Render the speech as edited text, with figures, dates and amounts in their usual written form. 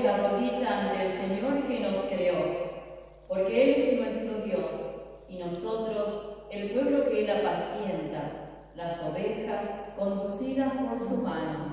la rodilla ante el Señor que nos creó, porque Él es nuestro Dios y nosotros el pueblo que Él apacienta, las ovejas conducidas por su mano.